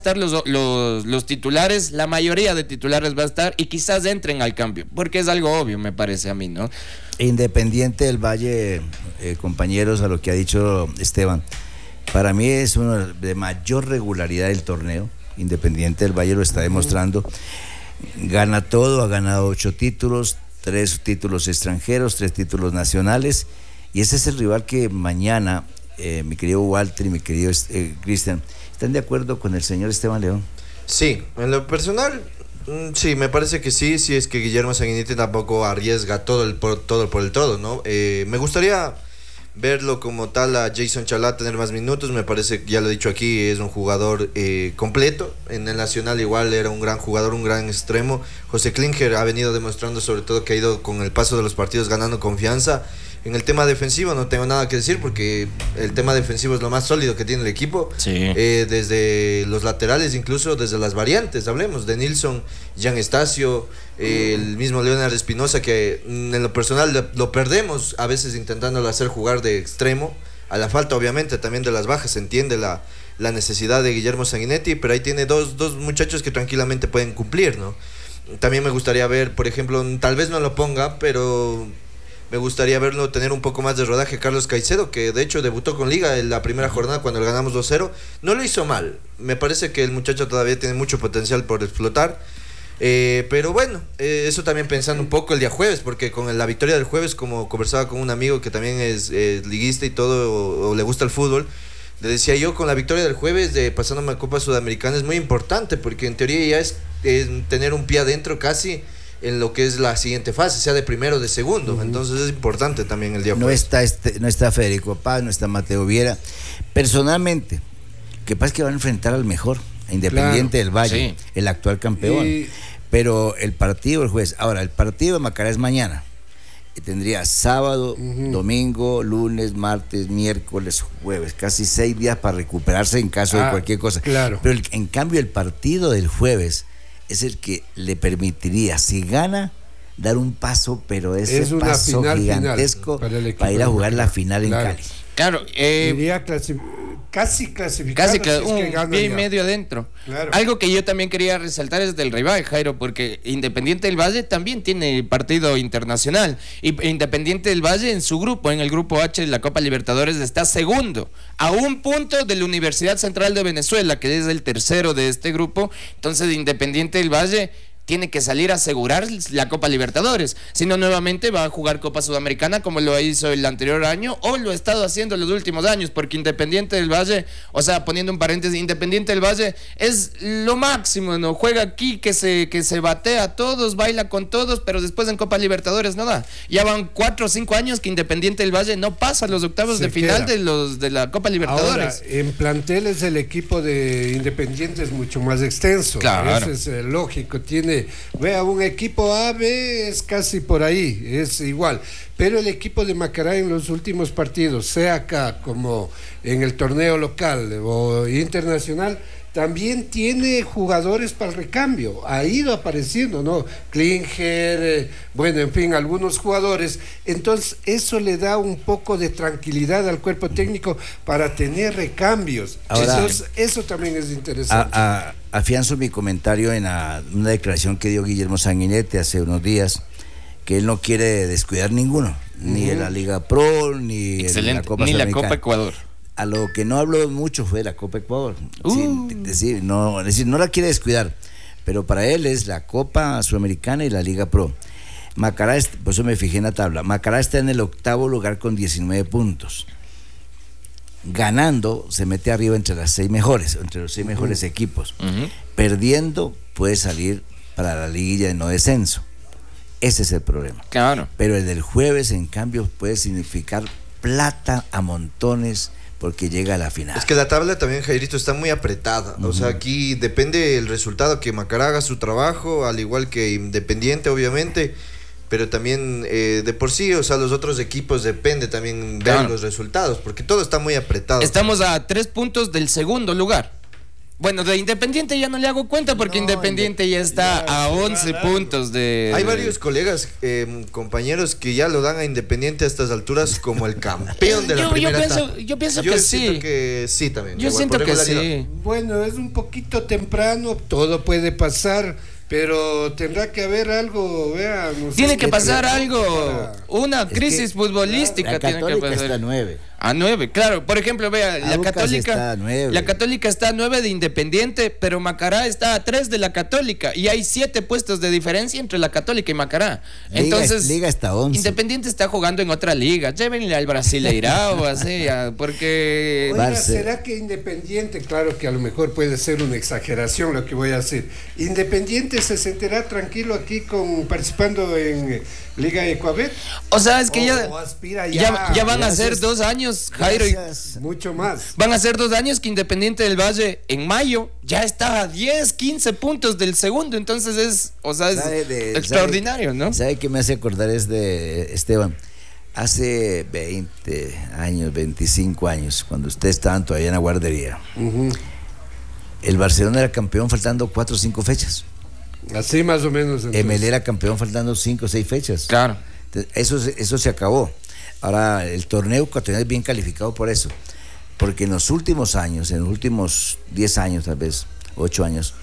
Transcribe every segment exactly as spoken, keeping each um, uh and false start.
estar los, los, los titulares, la mayoría de titulares va a estar y quizás entren al cambio, porque es algo obvio, me parece a mí, ¿no? Independiente del Valle, eh, compañeros, a lo que ha dicho Esteban, para mí es uno de mayor regularidad del torneo. Independiente del Valle lo está demostrando, gana todo, ha ganado ocho títulos, tres títulos extranjeros, tres títulos nacionales, y ese es el rival que mañana, eh, mi querido Walter y mi querido eh, Cristian, ¿están de acuerdo con el señor Esteban León? Sí, en lo personal, sí, me parece que sí, sí es que Guillermo Sanguinetti tampoco arriesga todo el por todo por el todo, ¿no? Eh, me gustaría verlo como tal a Jason Chalá tener más minutos. Me parece que ya lo he dicho aquí, es un jugador eh, completo. En el Nacional igual era un gran jugador, un gran extremo. José Klinger ha venido demostrando sobre todo que ha ido con el paso de los partidos ganando confianza. En el tema defensivo no tengo nada que decir porque el tema defensivo es lo más sólido que tiene el equipo. Sí. Eh, desde los laterales, incluso desde las variantes, hablemos de Nilsson, Jan Estacio, eh, el mismo Leonard Espinosa, que en lo personal lo, lo perdemos a veces intentándolo hacer jugar de extremo, a la falta obviamente también de las bajas, se entiende la, la necesidad de Guillermo Sanguinetti, pero ahí tiene dos, dos muchachos que tranquilamente pueden cumplir, ¿no? También me gustaría ver, por ejemplo, tal vez no lo ponga, pero me gustaría verlo tener un poco más de rodaje, Carlos Caicedo, que de hecho debutó con Liga en la primera jornada cuando le ganamos dos cero. No lo hizo mal, me parece que el muchacho todavía tiene mucho potencial por explotar. Eh, pero bueno, eh, eso también pensando un poco el día jueves, porque con la victoria del jueves, como conversaba con un amigo que también es eh, liguista y todo, o, o le gusta el fútbol, le decía yo, con la victoria del jueves de pasándome a Copa Sudamericana es muy importante, porque en teoría ya es, es tener un pie adentro casi en lo que es la siguiente fase, sea de primero o de segundo. Uh-huh. Entonces es importante también el día no jueves. Está este, no está Federico Paz, no está Mateo Viera. Personalmente, que pasa es que van a enfrentar al mejor, a Independiente claro, del Valle, sí, el actual campeón. Y... Pero el partido el jueves, ahora el partido de Macará es mañana. Tendría sábado, uh-huh, domingo, lunes, martes, miércoles, jueves, casi seis días para recuperarse en caso ah, de cualquier cosa. Claro. Pero el, en cambio el partido del jueves es el que le permitiría, si gana, dar un paso, pero ese es paso final, gigantesco final para, para ir a jugar la final claro, en Cali. Claro, eh, iría clasi casi clasificado. Casi cl si es un pie y medio adentro. Claro. Algo que yo también quería resaltar es del rival, Jairo, porque Independiente del Valle también tiene partido internacional. Y Independiente del Valle en su grupo, en el grupo H de la Copa Libertadores, está segundo, a un punto de la Universidad Central de Venezuela, que es el tercero de este grupo. Entonces Independiente del Valle tiene que salir a asegurar la Copa Libertadores, si no nuevamente va a jugar Copa Sudamericana como lo hizo el anterior año o lo ha estado haciendo en los últimos años, porque Independiente del Valle, o sea, poniendo un paréntesis, Independiente del Valle es lo máximo, ¿no? Juega aquí que se, que se batea a todos, baila con todos, pero después en Copa Libertadores no da. Ya van cuatro o cinco años que Independiente del Valle no pasa a los octavos se de final de, los, de la Copa Libertadores. Ahora, en planteles el equipo de Independiente es mucho más extenso, claro, eso es eh, lógico, tiene vea, un equipo A, B es casi por ahí, es igual, pero el equipo de Macará en los últimos partidos, sea acá como en el torneo local o internacional, también tiene jugadores para el recambio, ha ido apareciendo, ¿no? Klinger, eh, bueno, en fin, algunos jugadores, entonces eso le da un poco de tranquilidad al cuerpo técnico para tener recambios. Ahora, entonces eso también es interesante. A, a, afianzo mi comentario en a, una declaración que dio Guillermo Sanguinetti hace unos días, que él no quiere descuidar ninguno, uh-huh, ni en la Liga Pro, ni en la Copa ni la Copa Ecuador. A lo que no habló mucho fue la Copa Ecuador. Uh. Es decir, no, es decir, no la quiere descuidar, pero para él es la Copa Sudamericana y la Liga Pro. Macará, por eso me fijé en la tabla, Macará está en el octavo lugar con diecinueve puntos. Ganando, se mete arriba entre las seis mejores, entre los seis uh-huh, mejores equipos. Uh-huh. Perdiendo, puede salir para la liguilla de no descenso. Ese es el problema. Claro. Pero el del jueves, en cambio, puede significar plata a montones, porque llega a la final. Es que la tabla también, Jairito, está muy apretada. Uh-huh. O sea, aquí depende el resultado, que Macará haga su trabajo, al igual que Independiente, obviamente, pero también eh, de por sí, o sea, los otros equipos depende también ver claro, los resultados, porque todo está muy apretado. Estamos a tres puntos del segundo lugar. Bueno, de Independiente ya no le hago cuenta porque no, Independiente ya está ya, a once puntos de... Hay varios colegas, eh, compañeros que ya lo dan a Independiente a estas alturas como el campeón de la yo, primera yo pienso, etapa. Yo pienso yo que siento sí. que sí también. Yo siento que sí. Bueno, es un poquito temprano, todo puede pasar. Pero tendrá que haber algo, vea. No sé, tiene que pasar algo, para... una crisis es que futbolística. La tiene Católica que pasar. está a nueve. A nueve, claro. Por ejemplo, vea, la Aucas Católica está a nueve. La Católica está a nueve de Independiente, pero Macará está a tres de la Católica. Y hay siete puestos de diferencia entre la Católica y Macará. Entonces, Liga, Liga está a once. Independiente está jugando en otra liga. Llévenle al Brasileirao, así, porque... Oiga, ¿será que Independiente, claro que a lo mejor puede ser una exageración lo que voy a decir, Independiente se sentirá tranquilo aquí con participando en Liga Ecuabet? O sea, es que o, ya, o aspira ya, ya, ya van gracias, a ser dos años, Jairo. Y mucho más. Van a ser dos años que Independiente del Valle en mayo ya está a diez, quince puntos del segundo. Entonces es, o sea, es de, extraordinario, sabe, ¿no? ¿Sabe qué me hace acordar? Es de Esteban. Hace veinte años, veinticinco años, cuando ustedes estaban todavía en la guardería, uh-huh. el Barcelona era campeón faltando cuatro o cinco fechas. Así más o menos. Emelec era campeón faltando cinco o seis fechas. Claro. Entonces, eso, eso se acabó. Ahora, el torneo ecuatoriano es bien calificado por eso. Porque en los últimos años, en los últimos diez años tal vez, ocho años,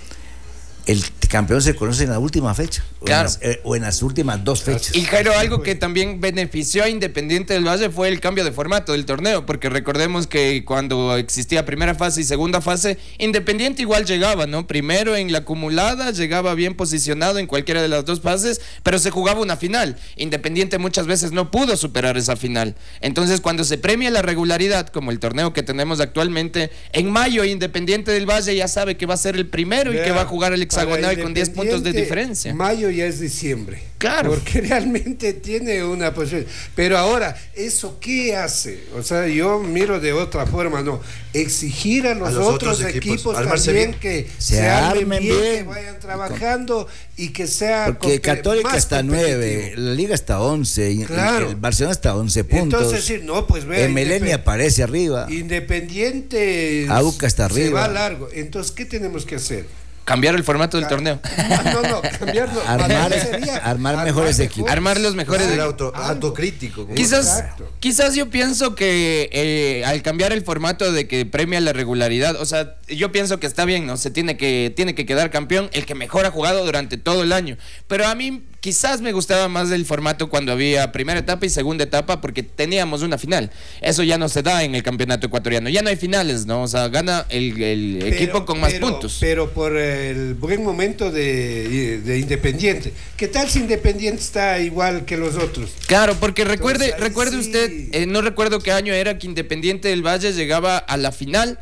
el campeón se conoce en la última fecha, claro. o, en las, eh, o en las últimas dos fechas. Y Jairo, algo que también benefició a Independiente del Valle fue el cambio de formato del torneo, porque recordemos que cuando existía primera fase y segunda fase, Independiente igual llegaba, ¿no? Primero en la acumulada, llegaba bien posicionado en cualquiera de las dos fases, pero se jugaba una final. Independiente muchas veces no pudo superar esa final. Entonces, cuando se premia la regularidad, como el torneo que tenemos actualmente, en mayo Independiente del Valle ya sabe que va a ser el primero Vea, y que va a jugar el hexagonal con diez puntos de diferencia. Mayo ya es diciembre. Claro. Porque realmente tiene una posibilidad. Pero ahora, ¿eso qué hace? O sea, yo miro de otra forma, ¿no? Exigir a los, a los otros, otros equipos, equipos también bien. que se, se armen bien, bien, que vayan trabajando y que sea... Porque Católica está nueve, la Liga está once, claro. el Barcelona está once puntos. Entonces, decir, no, pues vea... Emelec aparece arriba. Independiente... Aucas está arriba. Se va largo. Entonces, ¿qué tenemos que hacer? Cambiar el formato del Ca torneo. No, no, cambiarlo. Armar, sería, armar, armar mejores equipos. Armar los mejores equipos. Auto, autocrítico. Quizás, quizás yo pienso que eh, al cambiar el formato de que premia la regularidad, o sea, yo pienso que está bien, ¿no? Se tiene que, tiene que quedar campeón el que mejor ha jugado durante todo el año. Pero a mí quizás me gustaba más el formato cuando había primera etapa y segunda etapa porque teníamos una final. Eso ya no se da en el campeonato ecuatoriano. Ya no hay finales, ¿no? O sea, gana el, el pero, equipo con más pero, puntos. Pero por el buen momento de, de Independiente. ¿Qué tal si Independiente está igual que los otros? Claro, porque recuerde, Entonces, recuerde sí. usted, eh, no recuerdo qué año era que Independiente del Valle llegaba a la final.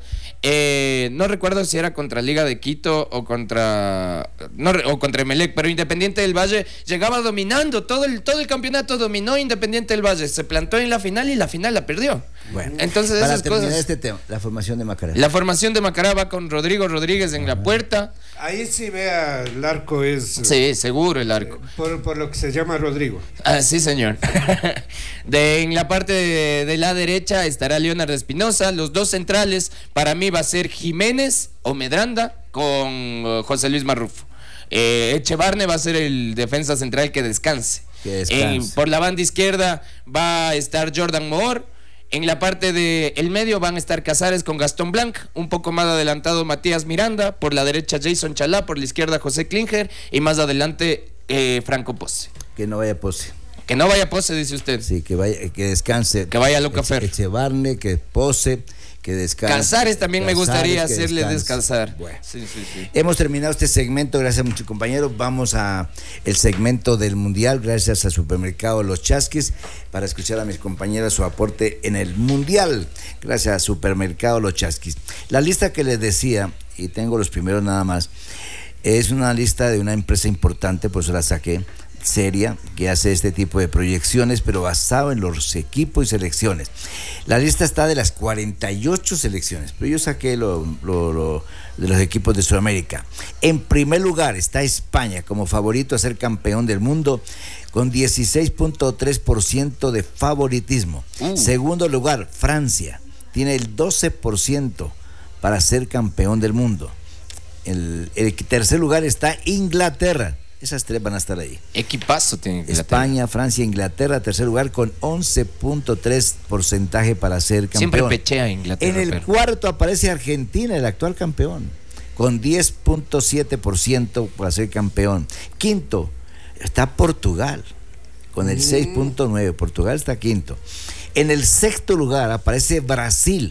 Eh, no recuerdo si era contra Liga de Quito o contra no, o contra Emelec, pero Independiente del Valle llegaba dominando todo el todo el campeonato, dominó Independiente del Valle, se plantó en la final y la final la perdió. Bueno, entonces para esas terminar cosas. Este tema, la formación de Macará. La formación de Macará va con Rodrigo Rodríguez en Ajá. la puerta. Ahí sí vea, el arco es... Sí, seguro el arco. Por, por lo que se llama Rodrigo. Ah, sí, señor. de, en la parte de, de la derecha estará Leonardo Espinosa. Los dos centrales, para mí va a ser Jiménez o Medranda con uh, José Luis Marrufo. Eh, Echevarne va a ser el defensa central que descanse. Que descanse. Eh, por la banda izquierda va a estar Jordan Moore. En la parte del de medio van a estar Casares con Gastón Blanc, un poco más adelantado Matías Miranda, por la derecha Jason Chalá, por la izquierda José Klinger y más adelante eh, Franco Pose. Que no vaya Pose. Que no vaya Pose, dice usted. Sí, que vaya, que descanse. Que vaya Luca Fer. Echevarne, que Pose, que descanse. Casares también Casares, me gustaría hacerle descanse. descansar. Bueno. Sí, sí, sí. Hemos terminado este segmento, gracias a muchos compañeros. Vamos a el segmento del Mundial, gracias a Supermercado Los Chasquis, para escuchar a mis compañeras su aporte en el Mundial. Gracias a Supermercado Los Chasquis. La lista que les decía, y tengo los primeros nada más, es una lista de una empresa importante, por eso la saqué, seria, que hace este tipo de proyecciones, pero basado en los equipos y selecciones. La lista está de las cuarenta y ocho selecciones, pero yo saqué lo, lo, lo de los equipos de Sudamérica. En primer lugar está España como favorito a ser campeón del mundo con dieciséis punto tres por ciento de favoritismo. Uh. Segundo lugar, Francia tiene el doce por ciento para ser campeón del mundo. El, el tercer lugar está Inglaterra. Esas tres van a estar ahí. Equipazo tiene Inglaterra. España, Francia, Inglaterra, tercer lugar con once punto tres porcentaje para ser campeón. Siempre pechea Inglaterra. En el pero. cuarto aparece Argentina, el actual campeón, con diez punto siete por ciento para ser campeón. Quinto está Portugal, con el mm. seis punto nueve. Portugal está quinto. En el sexto lugar aparece Brasil.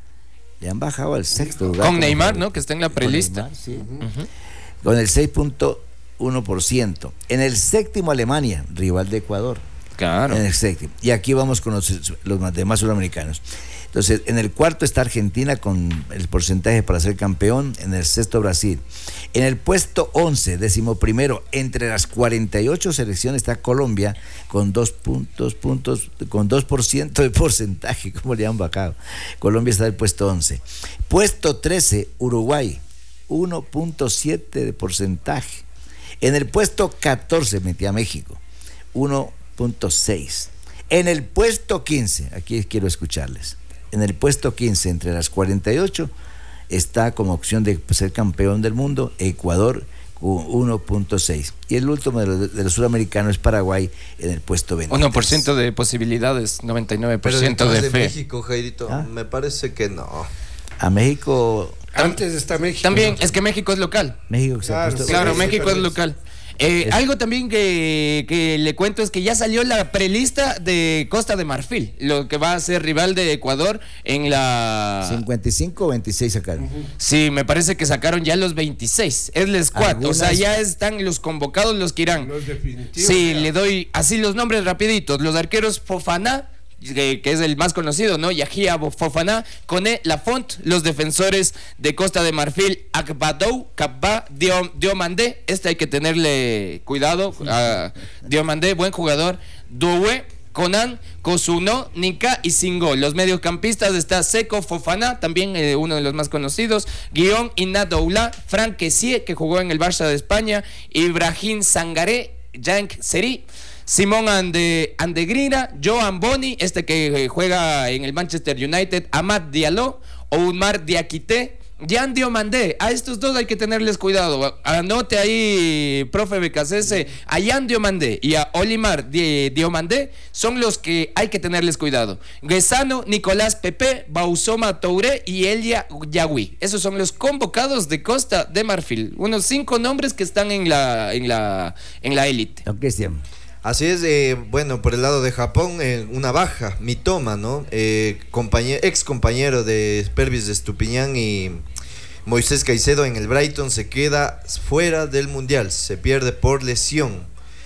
Le han bajado al sexto lugar. Con Neymar, ¿no? Que está en la prelista. Neymar, sí. uh-huh. Con el seis punto uno por ciento. En el séptimo, Alemania, rival de Ecuador. Claro. En el séptimo. Y aquí vamos con los, los demás sudamericanos. Entonces, en el cuarto está Argentina con el porcentaje para ser campeón. En el sexto, Brasil. En el puesto once, décimo primero, entre las cuarenta y ocho selecciones está Colombia con dos puntos, puntos, con dos por ciento de porcentaje. ¿Cómo le han bajado? Colombia está en el puesto once. Puesto trece, Uruguay, uno punto siete de porcentaje. En el puesto catorce metí a México, uno punto seis. En el puesto quince, aquí quiero escucharles. En el puesto quince, entre las cuarenta y ocho, está como opción de ser campeón del mundo Ecuador, uno punto seis. Y el último de los, de los sudamericanos es Paraguay, en el puesto veinte. uno por ciento de posibilidades, noventa y nueve por ciento Pero de fe. de México, Jairito, ¿ah? Me parece que no. A México... Antes está México. También, es que México es local. México, claro, puesto, claro, México es local. Eh, es. Algo también que, que le cuento es que ya salió la prelista de Costa de Marfil, lo que va a ser rival de Ecuador en la... cincuenta y cinco o veintiséis sacaron. Uh-huh. Sí, me parece que sacaron ya los veintiséis, es el squad, Algunas... o sea, ya están los convocados los que irán. Los definitivos. Sí, ya. Le doy así los nombres rapiditos, los arqueros Fofana, Que, que es el más conocido, ¿no? Yahia Fofana, Koné Lafont, los defensores de Costa de Marfil, Akbadou, Kabba, Diomandé, este hay que tenerle cuidado, uh, Diomandé, buen jugador, Doué, Conan, Kosuno, Nika y Singo. Los mediocampistas está Seco Fofana, también eh, uno de los más conocidos, Guión Inadoula, Franck Kessie, que jugó en el Barça de España, Ibrahim Sangaré, Yank Seri, Simón Ande, Andegrina, Joan Boni, este que juega en el Manchester United, Amad Diallo, Oumar Diakité, Jan Diomandé. A estos dos hay que tenerles cuidado. Anote ahí, profe Becasese, a Jan Diomandé y a Olimar Diomandé son los que hay que tenerles cuidado. Guesano, Nicolás Pepe, Bausoma Touré y Elia Yagüí. Esos son los convocados de Costa de Marfil. Unos cinco nombres que están en la en la en la élite. Cristian. Así es, eh, bueno, por el lado de Japón, eh, una baja, Mitoma, ¿no? Eh, compañero, ex compañero de Pervis de Estupiñán y Moisés Caicedo en el Brighton se queda fuera del Mundial, se pierde por lesión.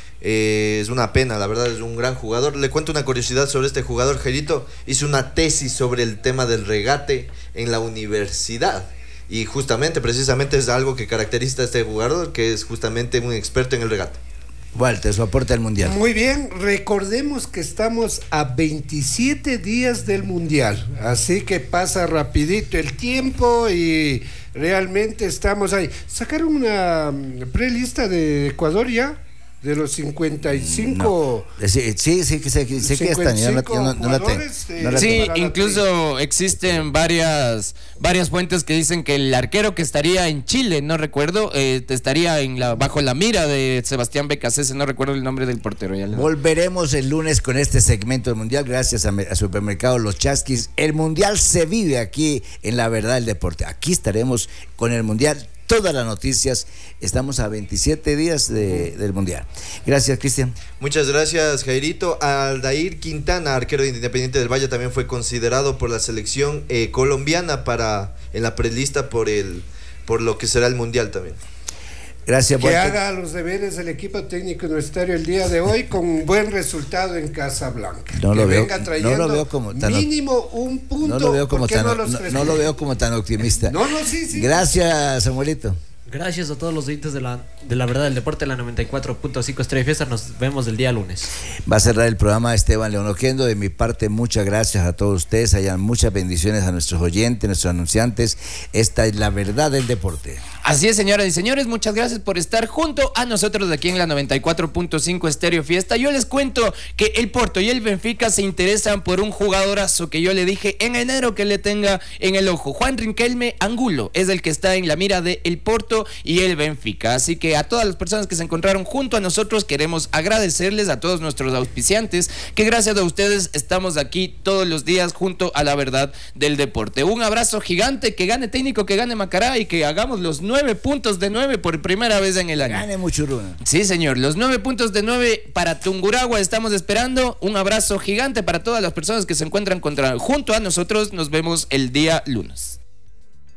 Eh, es una pena, la verdad, es un gran jugador. Le cuento una curiosidad sobre este jugador, Jairito. Hizo una tesis sobre el tema del regate en la universidad. Y justamente, precisamente es algo que caracteriza a este jugador, que es justamente un experto en el regate. Walter, su aporte al Mundial. Muy bien, recordemos que estamos a veintisiete días del Mundial, así que pasa rapidito el tiempo y realmente estamos ahí. ¿Sacaron una prelista de Ecuador ya? De los cincuenta y cinco... No. Sí, sí, sí, que sé, sé que están, yo no, no, no la tengo. No la sí, tengo. Incluso existen varias varias fuentes que dicen que el arquero que estaría en Chile, no recuerdo, eh, estaría en la bajo la mira de Sebastián Becasese, no recuerdo el nombre del portero. Ya Volveremos el lunes con este segmento del Mundial, gracias a, a Supermercado Los Chasquis. El Mundial se vive aquí en La Verdad del Deporte. Aquí estaremos con el Mundial. Todas las noticias, estamos a veintisiete días de, del Mundial. Gracias, Cristian. Muchas gracias, Jairito. Aldair Quintana, arquero de Independiente del Valle, también fue considerado por la selección eh, colombiana para en la prelista por el por lo que será el Mundial también. Gracias. Que haga los deberes del equipo técnico universitario el día de hoy con buen resultado en Casablanca. No que lo veo, venga trayendo no lo veo como tan mínimo un punto. No lo veo como tan, no, no, no lo veo como tan optimista. No, no, sí, sí. Gracias, Samuelito. Gracias a todos los oyentes de la, de la verdad del deporte, la noventa y cuatro punto cinco Estrella Fiesta. Nos vemos el día lunes. Va a cerrar el programa Esteban León Oquendo. De mi parte, muchas gracias a todos ustedes. Hayan muchas bendiciones a nuestros oyentes, nuestros anunciantes. Esta es la verdad del deporte. Así es, señoras y señores, muchas gracias por estar junto a nosotros aquí en la noventa y cuatro punto cinco Estéreo Fiesta. Yo les cuento que el Porto y el Benfica se interesan por un jugadorazo que yo le dije en enero que le tenga en el ojo. Juan Riquelme Angulo es el que está en la mira de el Porto y el Benfica. Así que a todas las personas que se encontraron junto a nosotros queremos agradecerles, a todos nuestros auspiciantes, que gracias a ustedes estamos aquí todos los días junto a la verdad del deporte. Un abrazo gigante, que gane técnico, que gane Macará y que hagamos los nueve puntos de nueve por primera vez en el año. Gane Muchuruna. Sí, señor, los nueve puntos de nueve para Tungurahua estamos esperando. Un abrazo gigante para todas las personas que se encuentran contra, junto a nosotros. Nos vemos el día lunes.